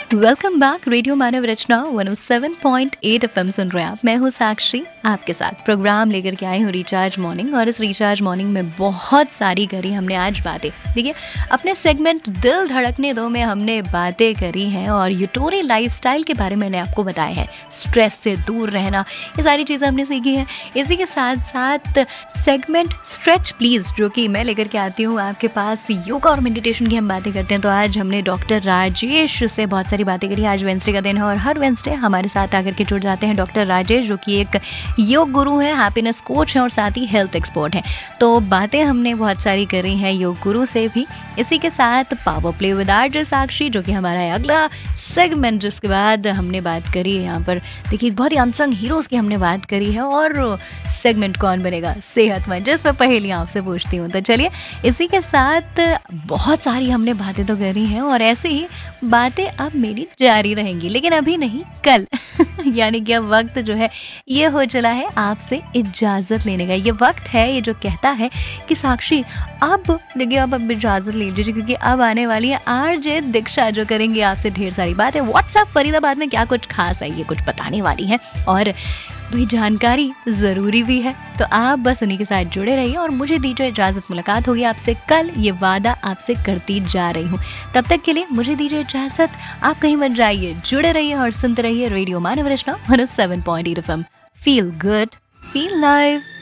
Welcome back. Radio मानव रचना 107.8 FM सुन रहे हैं आप। मैं हूँ साक्षी, आपके साथ प्रोग्राम लेकर के आई हूँ रिचार्ज मॉर्निंग। और इस रिचार्ज मॉर्निंग में बहुत सारी करी हमने आज बातें। देखिए, अपने सेगमेंट दिल धड़कने दो में हमने बातें करी हैं और यूटोरी लाइफस्टाइल के बारे में मैंने आपको बताया है। स्ट्रेस से दूर रहना, ये सारी चीज़ें हमने सीखी हैं। इसी के साथ साथ सेगमेंट स्ट्रेच प्लीज़, जो कि मैं लेकर के आती हूँ आपके पास, योगा और मेडिटेशन की हम बातें करते हैं। तो आज हमने डॉक्टर राजेश से बहुत सारी बातें करी। आज वेंसडे का दिन है और हर वेंसडे हमारे साथ आकर के जुड़ जाते हैं डॉक्टर राजेश, जो कि एक योग गुरु है, हैप्पीनेस कोच है और साथ ही हेल्थ एक्सपर्ट हैं। तो बातें हमने बहुत सारी करी हैं योग गुरु से भी। इसी के साथ पावर प्ले विद आरजे साक्षी, जो कि हमारा अगला सेगमेंट, जिसके बाद हमने बात करी है यहाँ पर, देखिए बहुत ही अनसंग हीरोज़ की हमने बात करी है। और सेगमेंट कौन बनेगा सेहतमंद, जिस पर पहेलियाँ आपसे पूछती हूँ। तो चलिए, इसी के साथ बहुत सारी हमने बातें तो करी हैं और ऐसे ही बातें अब मेरी जारी रहेंगी, लेकिन अभी नहीं, कल यानी कि अब वक्त जो है ये हो चला है आपसे इजाज़त लेने का। ये वक्त है ये जो कहता है कि साक्षी अब देखिए, अब इजाज़त ले लीजिए, क्योंकि अब आने वाली है आरजे दीक्षा, जो करेंगे आपसे ढेर सारी बातें। व्हाट्सएप फरीदाबाद में क्या कुछ खास है ये कुछ बताने वाली है और भाई जानकारी ज़रूरी भी है। तो आप बस उन्हीं के साथ जुड़े रहिए और मुझे दीजिए इजाज़त। मुलाकात होगी आपसे कल, ये वादा आपसे करती जा रही हूँ। तब तक के लिए मुझे दीजिए इजाज़त। आप कहीं मत जाइए, जुड़े रहिए और सुनते रहिए रेडियो मानव रचना 107.8 FM. Feel good, feel live.